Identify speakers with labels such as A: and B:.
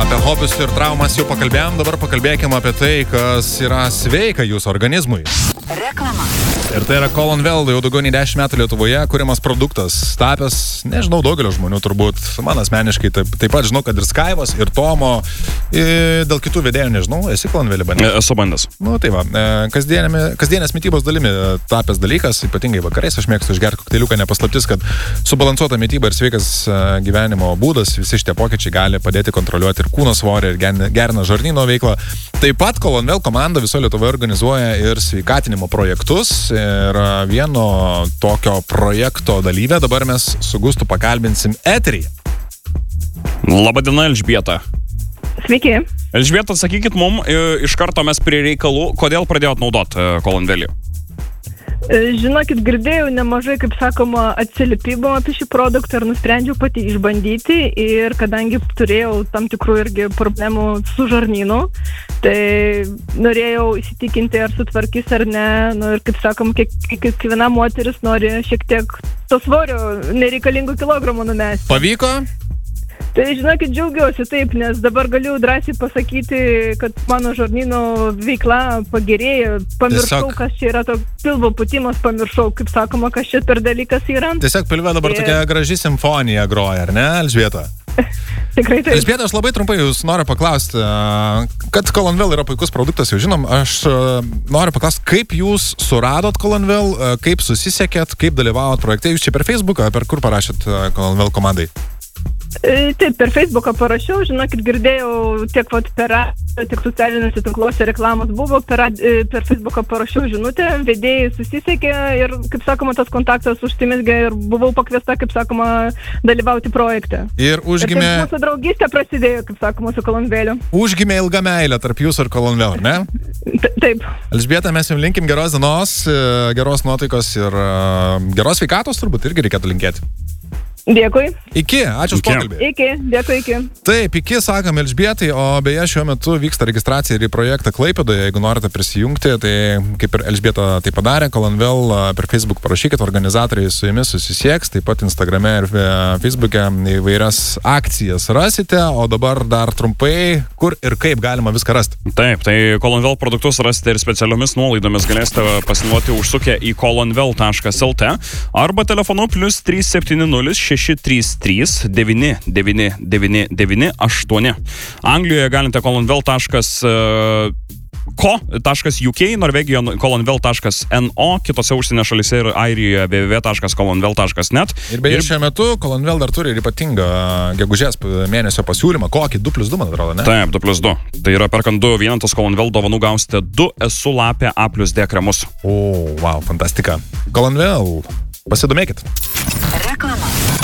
A: Apie hobius ir traumas jau pakalbėjom, dabar pakalbėkime apie tai, kas yra sveika jūsų organizmui.
B: Reklama.
A: Ir tai yra Colonvel, jau daugiau nei 10 metų Lietuvoje kuriamas produktas, tapęs, nežinau, daugelio žmonių turbūt, man asmeniškai taip pat žinau, kad ir Skaivos, ir Tomo, dėl kitų vedėjų nežinau, esi Colonvelį bandęs?
C: Esu bandęs.
A: Nu tai va, kasdienės mitybos dalimi tapęs dalykas, ypatingai vakarais, aš mėgstu išgerti kokteiliuką, nepaslaptis, kad subalansuota mityba ir sveikas gyvenimo būdas, visi šitie pokyčiai gali padėti kontroliuoti ir kūno svorį, ir gerina žarnyno veiklą. Taip pat Colonvel komanda viso Lietuvoje organizuoja ir sveikatinimo projektus. Ir vieno tokio projekto dalyvę dabar mes su Gustu pakalbinsim eterį.
C: Labadiena, Elžbieta.
D: Sveiki.
C: Elžbieta, sakykit mum, iš karto mes prie reikalų, kodėl pradėjot naudot Colonvelį?
D: Žinokit, girdėjau nemažai, kaip sakoma, atsiliepimų apie šį produktą ir nusprendžiau pati išbandyti. Ir kadangi turėjau tam tikrų irgi problemų su žarnynu, tai norėjau įsitikinti, ar sutvarkys ar ne. Nu, ir kaip sakom, kiekviena moteris nori šiek tiek to svorio nereikalingų kilogramų numesti.
A: Pavyko?
D: Tai žinokit, džiaugiuosi taip, nes dabar galiu drąsiai pasakyti, kad mano žarnyno veikla pagerėjo. Pamiršau, kas čia yra, to pilvo pūtimas, pamiršau, kaip sakoma, kas čia per dalykas yra.
A: Tiesiog pilve dabar tokia graži simfonija groja, ar ne, Elžbieta?
D: Tikrai taip.
A: Elžbieta, aš labai trumpai jūs noriu paklausti, kad Colonvel yra puikus produktas, jau žinom, aš noriu paklausti, kaip jūs suradot Colonvel, kaip susisiekėt, kaip dalyvavot projekte, jūs čia per Facebooką, per kur parašėt Colonvel komandai?
D: Taip, per Facebooką parašiau, žinokit, girdėjau tiek tiek socialiniuose tinkluose reklamos buvo, per Facebooką parašiau žinutę, vedėjai susisiekė ir, kaip sakoma, tas kontaktas užsimezgė ir buvau pakviesta, kaip sakoma, dalyvauti projekte.
A: Ir užgimė...
D: Ir mūsų draugystė prasidėjo, kaip sakoma, su Colonveliu.
A: Užgimė ilga meilė tarp jūsų ir Colonvel, ar ne?
D: Taip.
A: Elžbieta, mes jums linkim geros dienos, geros nuotaikos ir geros sveikatos turbūt irgi reikėtų linkėti.
D: Dėkui.
A: Iki, ačiū už pokalbį.
D: Iki, dėkui, iki.
A: Taip, iki, sakom Elžbietai, o beje šiuo metu vyksta registracija ir į projektą Klaipėdoje, jeigu norite prisijungti, tai kaip ir Elžbieta tai padarė, Colonvel per Facebook parašykit, organizatoriai su jumis susisieks, taip pat Instagrame ir Facebook'e įvairias akcijas rasite, o dabar dar trumpai, kur ir kaip galima viską rasti.
C: Taip, tai Colonvel produktus rasite ir specialiomis nuolaidomis galėsite pasinaudoti užsukę į colonvel.lt arba telefonu +370 633 99998. Anglijoje galite colonvel.co.uk, Norvegijoje colonvel.no, kitose užsienio šalyse ir Airijoje www.colonvel.net.
A: Ir beje, šiuo metu Colonvel dar turi ir ypatingą gegužės mėnesio pasiūlymą, kokį 2+2, man atrodo, ne?
C: Taip, 2+2. Tai yra perkant 2 vienetus Colonvel dovanų gausite 2 Esu lapė A+D kremus.
A: O, wow, fantastika. Colonvel, pasidomėkit.
B: Reklama.